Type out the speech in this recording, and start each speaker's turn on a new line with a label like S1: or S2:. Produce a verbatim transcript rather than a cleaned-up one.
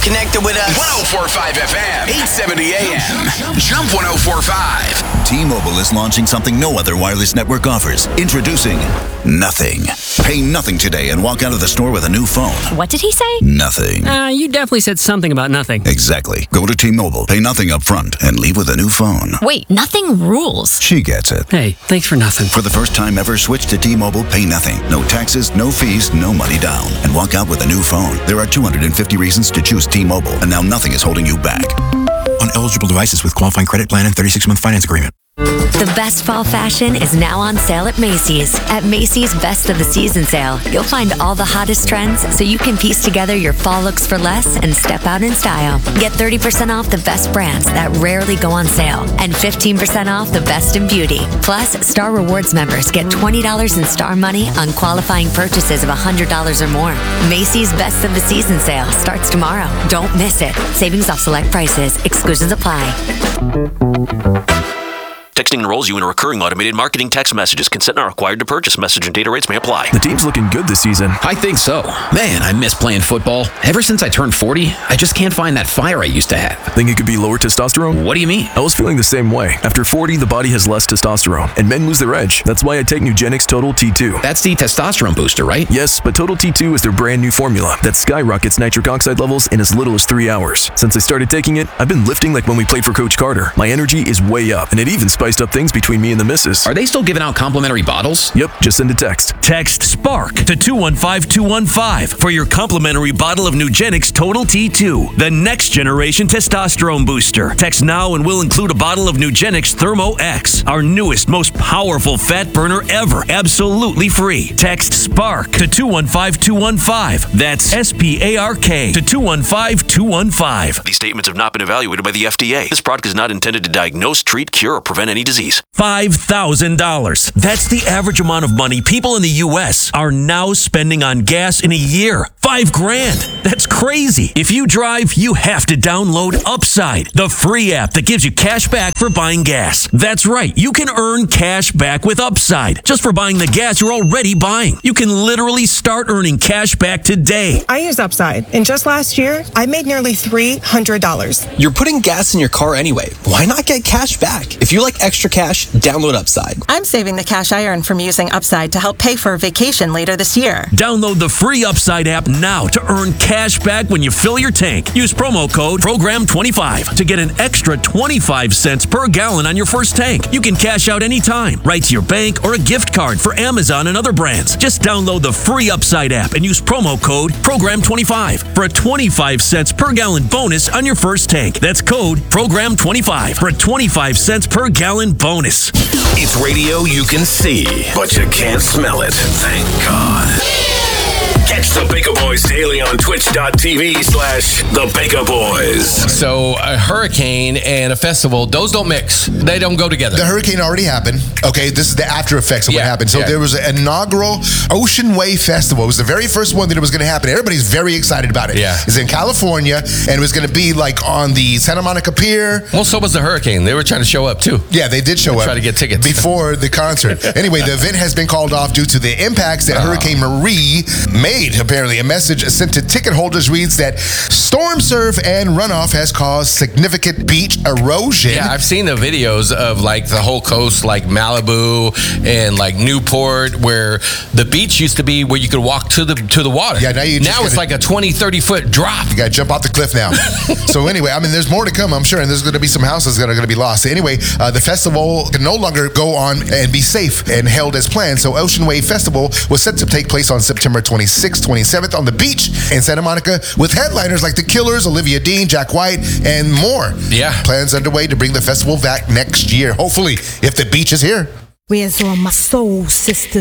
S1: connected with us.
S2: one oh four point five F M, eight seventy A M. Jump one oh four point five.
S3: T-Mobile is launching something no other wireless network offers. Introducing Nothing. Pay nothing today and walk out of the store with a new phone.
S4: What did he say?
S3: Nothing.
S5: Uh, you definitely said something about nothing.
S3: Exactly. Go to T-Mobile, pay nothing up front, and leave with a new phone.
S4: Wait, nothing rules.
S3: She gets it.
S5: Hey, thanks for nothing.
S3: For the first time ever, switch to T-Mobile, pay nothing. No taxes, no fees, no money down. And walk out with a new phone. There are two hundred fifty reasons to choose T-Mobile, and now nothing is holding you back.
S6: On eligible devices with qualifying credit plan and thirty-six month finance agreement.
S7: The best fall fashion is now on sale at Macy's. At Macy's Best of the Season sale, you'll find all the hottest trends so you can piece together your fall looks for less and step out in style. Get thirty percent off the best brands that rarely go on sale and fifteen percent off the best in beauty. Plus, Star Rewards members get twenty dollars in Star Money on qualifying purchases of one hundred dollars or more. Macy's Best of the Season sale starts tomorrow. Don't miss it. Savings off select prices. Exclusions apply.
S8: Texting enrolls you in a recurring automated marketing text messages. Consent not required to purchase. Message and data rates may apply.
S9: The team's looking good this season.
S10: I think so. Man, I miss playing football. Ever since I turned forty, I just can't find that fire I used to have.
S9: Think it could be lower testosterone?
S10: What do you mean?
S9: I was feeling the same way. After forty, the body has less testosterone, and men lose their edge. That's why I take Nugenix Total T two.
S10: That's the testosterone booster, right?
S9: Yes, but Total T two is their brand new formula that skyrockets nitric oxide levels in as little as three hours. Since I started taking it, I've been lifting like when we played for Coach Carter. My energy is way up, and it even spiced up things between me and the missus.
S10: Are they still giving out complimentary bottles?
S9: Yep, just send a text.
S11: Text SPARK to two one five two one five for your complimentary bottle of Nugenix Total T two, the next generation testosterone booster. Text now and we'll include a bottle of Nugenix Thermo X, our newest, most powerful fat burner ever, absolutely free. Text SPARK to two one five two one five. That's S P A R K to two one five two one five.
S8: These statements have not been evaluated by the F D A. This product is not intended to diagnose, treat, cure, or prevent any disease.
S11: five thousand dollars. That's the average amount of money people in the U S are now spending on gas in a year. Five grand. That's crazy. If you drive, you have to download Upside, the free app that gives you cash back for buying gas. That's right. You can earn cash back with Upside just for buying the gas you're already buying. You can literally start earning cash back today.
S12: I use Upside, and just last year, I made nearly three hundred dollars.
S13: You're putting gas in your car anyway. Why not get cash back? If you like extra cash, download Upside.
S14: I'm saving the cash I earn from using Upside to help pay for a vacation later this year.
S11: Download the free Upside app now to earn cash back when you fill your tank. Use promo code program twenty-five to get an extra twenty-five cents per gallon on your first tank. You can cash out anytime, right to your bank or a gift card for Amazon and other brands. Just download the free Upside app and use promo code program twenty-five for a twenty-five cents per gallon bonus on your first tank. That's code program twenty-five for a twenty-five cents per gallon bonus.
S2: It's radio you can see, but you can't smell it. Thank God. Catch the Baker Boys daily on twitch.tv slash the Baker Boys.
S15: So a hurricane and a festival, those don't mix. They don't go together.
S16: The hurricane already happened. Okay, this is the after effects of
S15: yeah,
S16: what happened. So
S15: yeah.
S16: there was an inaugural Ocean Wave Festival. It was the very first one that it was going to happen. Everybody's very excited about it.
S15: Yeah.
S16: It's in California, and it was going to be like on the Santa Monica Pier.
S15: Well, so was the hurricane. They were trying to show up too.
S16: Yeah, they did show
S15: they
S16: up.
S15: Try to get tickets
S16: before the concert. Anyway, the event has been called off due to the impacts that oh. Hurricane Marie made. Apparently, a message sent to ticket holders reads that storm surf and runoff has caused significant beach erosion.
S15: Yeah, I've seen the videos of like the whole coast, like Malibu and like Newport, where the beach used to be where you could walk to the to the water.
S16: Yeah, now you
S15: now it's like a twenty, thirty foot drop.
S16: You got to jump off the cliff now. So anyway, I mean, there's more to come, I'm sure, and there's going to be some houses that are going to be lost. Anyway, uh, the festival can no longer go on and be safe and held as planned. So Ocean Wave Festival was set to take place on September twenty-sixth, twenty-seventh on the beach in Santa Monica with headliners like The Killers, Olivia Dean, Jack White, and more.
S15: Yeah.
S16: Plans underway to bring the festival back next year, hopefully, if the beach is here.
S17: Where's all my soul sisters?